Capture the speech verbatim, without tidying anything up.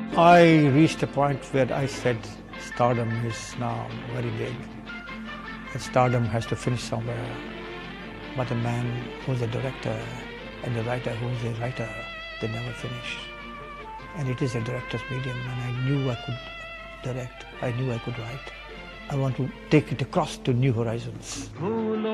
I reached a point where I said stardom is now very big. And stardom has to finish somewhere. But a man who's a director and a writer who's a writer, they never finish. And it is a director's medium, and I knew I could direct, I knew I could write. I want to take it across to new horizons.